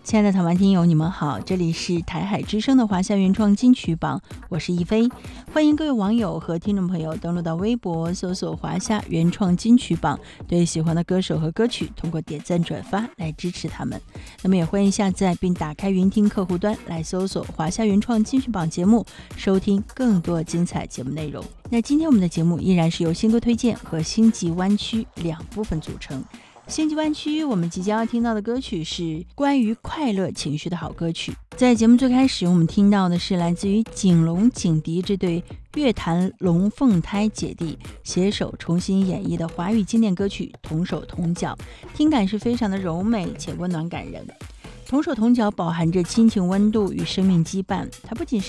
亲爱的台湾听友，你们好，这里是台海之声的华夏原创金曲榜，我是一飞，欢迎各位网友和听众朋友登录到微博搜索华夏原创金曲榜，对喜欢的歌手和歌曲通过点赞转发来支持他们。那么也欢迎下载并打开云听客户端来搜索华夏原创金曲榜节目，收听更多精彩节目内容。那今天我们的节目依然是由新歌推荐和星际湾区两部分组成。星际湾区我们即将要听到的歌曲是关于快乐情绪的好歌曲。在节目最开始我们听到的是来自于景龙景迪这对乐坛龙凤胎姐弟携手重新演绎的华语经典歌曲同手同脚，听感是非常的柔美且温暖感人。同手同脚饱含着亲情温度与生命羁绊，它不仅是